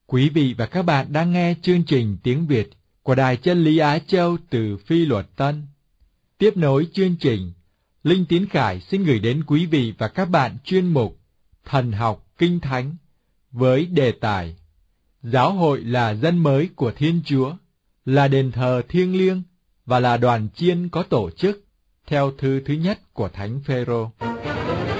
Quý vị và các bạn đang nghe chương trình tiếng Việt của Đài Chân Lý Á Châu từ Phi Luật Tân. Tiếp nối chương trình, Linh Tiến Khải xin gửi đến quý vị và các bạn chuyên mục Thần học Kinh Thánh với đề tài Giáo hội là dân mới của Thiên Chúa, là đền thờ thiêng liêng và là đoàn chiên có tổ chức theo thư thứ nhất của Thánh Phêrô.